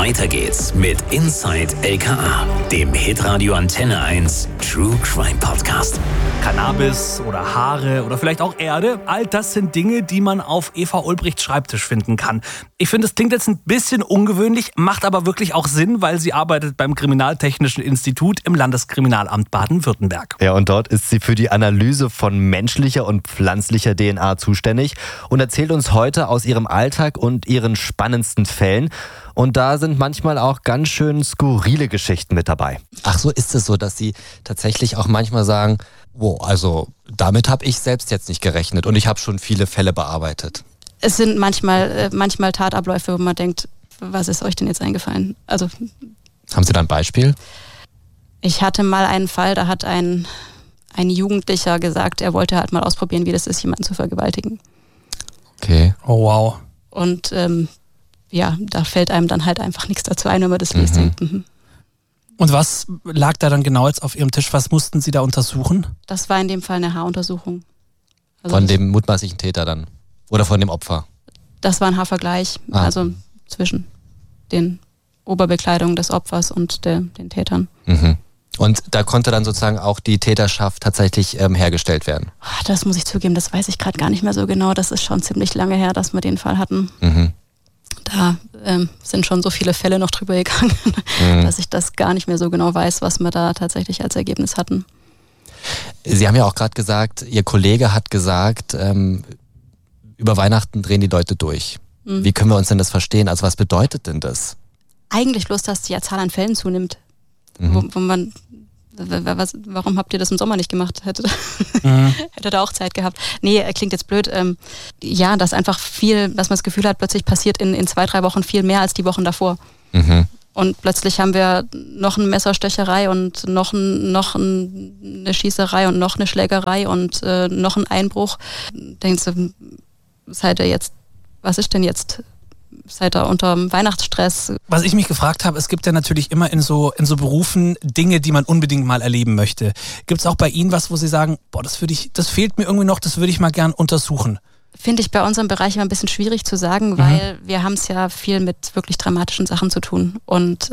Weiter geht's mit Inside LKA, dem Hitradio Antenne 1 True Crime Podcast. Cannabis oder Haare oder vielleicht auch Erde, all das sind Dinge, die man auf Eva Ulbrichts Schreibtisch finden kann. Ich finde, es klingt jetzt ein bisschen ungewöhnlich, macht aber wirklich auch Sinn, weil sie arbeitet beim Kriminaltechnischen Institut im Landeskriminalamt Baden-Württemberg. Ja, und dort ist sie für die Analyse von menschlicher und pflanzlicher DNA zuständig und erzählt uns heute aus ihrem Alltag und ihren spannendsten Fällen. Und da sind manchmal auch ganz schön skurrile Geschichten mit dabei. Ach so, ist es so, dass Sie tatsächlich auch manchmal sagen, wow, also damit habe ich selbst jetzt nicht gerechnet und ich habe schon viele Fälle bearbeitet. Es sind manchmal Tatabläufe, wo man denkt, was ist euch denn jetzt eingefallen? Also, haben Sie da ein Beispiel? Ich hatte mal einen Fall, da hat ein Jugendlicher gesagt, er wollte halt mal ausprobieren, wie das ist, jemanden zu vergewaltigen. Okay. Oh wow. Und da fällt einem dann halt einfach nichts dazu ein, wenn man das liest. Und was lag da dann genau jetzt auf Ihrem Tisch? Was mussten Sie da untersuchen? Das war in dem Fall eine Haaruntersuchung. Also von dem mutmaßlichen Täter dann? Oder von dem Opfer? Das war ein Haarvergleich, also zwischen den Oberbekleidungen des Opfers und den Tätern. Mhm. Und da konnte dann sozusagen auch die Täterschaft tatsächlich hergestellt werden? Das muss ich zugeben, das weiß ich gerade gar nicht mehr so genau. Das ist schon ziemlich lange her, dass wir den Fall hatten. Mhm. Da sind schon so viele Fälle noch drüber gegangen, dass ich das gar nicht mehr so genau weiß, was wir da tatsächlich als Ergebnis hatten. Sie haben ja auch gerade gesagt, Ihr Kollege hat gesagt, über Weihnachten drehen die Leute durch. Wie können wir uns denn das verstehen? Also was bedeutet denn das? Eigentlich bloß, dass die Zahl an Fällen zunimmt. Wo man, warum habt ihr das im Sommer nicht gemacht? Hättet da auch Zeit gehabt. Nee, klingt jetzt blöd. Dass einfach viel, dass man das Gefühl hat, plötzlich passiert in 2-3 Wochen viel mehr als die Wochen davor. Mhm. Und plötzlich haben wir noch eine Messerstecherei und noch eine Schießerei und noch eine Schlägerei und noch einen Einbruch. Denkst du, was ist denn jetzt? Seid ihr unter Weihnachtsstress? Was ich mich gefragt habe, es gibt ja natürlich immer in so Berufen Dinge, die man unbedingt mal erleben möchte. Gibt es auch bei Ihnen was, wo Sie sagen, das fehlt mir irgendwie noch, das würde ich mal gern untersuchen? Finde ich bei unserem Bereich immer ein bisschen schwierig zu sagen, weil wir haben es ja viel mit wirklich dramatischen Sachen zu tun. Und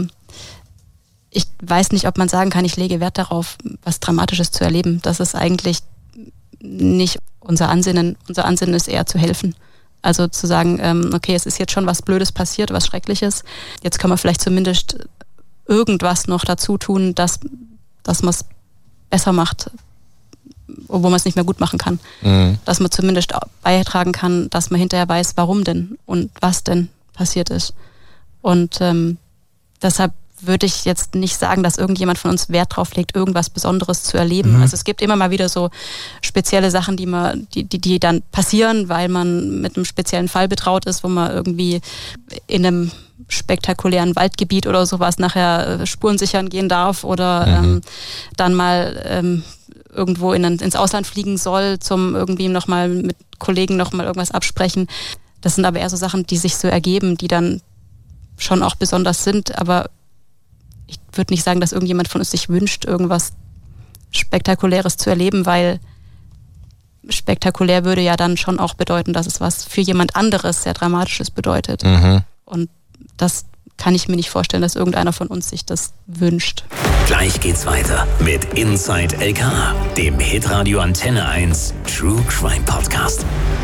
ich weiß nicht, ob man sagen kann, ich lege Wert darauf, was Dramatisches zu erleben. Das ist eigentlich nicht unser Ansinnen. Unser Ansinnen ist eher zu helfen. Also zu sagen, okay, es ist jetzt schon was Blödes passiert, was Schreckliches. Jetzt können wir vielleicht zumindest irgendwas noch dazu tun, dass man es besser macht, obwohl man es nicht mehr gut machen kann. Mhm. Dass man zumindest beitragen kann, dass man hinterher weiß, warum denn und was denn passiert ist. Und deshalb würde ich jetzt nicht sagen, dass irgendjemand von uns Wert drauf legt, irgendwas Besonderes zu erleben. Also es gibt immer mal wieder so spezielle Sachen, die dann passieren, weil man mit einem speziellen Fall betraut ist, wo man irgendwie in einem spektakulären Waldgebiet oder sowas nachher Spuren sichern gehen darf oder dann mal irgendwo ins Ausland fliegen soll, zum irgendwie nochmal mit Kollegen nochmal irgendwas absprechen. Das sind aber eher so Sachen, die sich so ergeben, die dann schon auch besonders sind, aber ich würde nicht sagen, dass irgendjemand von uns sich wünscht, irgendwas Spektakuläres zu erleben, weil spektakulär würde ja dann schon auch bedeuten, dass es was für jemand anderes sehr Dramatisches bedeutet. Mhm. Und das kann ich mir nicht vorstellen, dass irgendeiner von uns sich das wünscht. Gleich geht's weiter mit Inside LKA, dem Hitradio Antenne 1 True Crime Podcast.